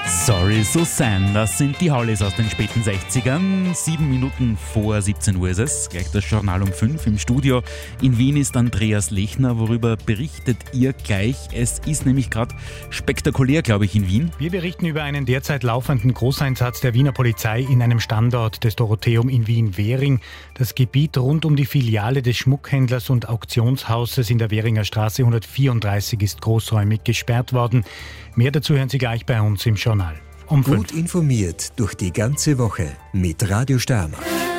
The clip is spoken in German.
Sorry Susanne, das sind die Hollies aus den späten 60ern. 7 Minuten vor 17 Uhr ist es. Gleich das Journal um 5 im Studio. In Wien ist Andreas Lechner. Worüber berichtet ihr gleich? Es ist nämlich gerade spektakulär, glaube ich, in Wien. Wir berichten über einen derzeit laufenden Großeinsatz der Wiener Polizei in einem Standort des Dorotheum in Wien-Währing. Das Gebiet rund um die Filiale des Schmuckhändlers und Auktionshauses in der Währinger Straße 134 ist großräumig gesperrt worden. Mehr dazu hören Sie gleich bei uns im Journal. Gut informiert durch die ganze Woche mit Radio Steiermark.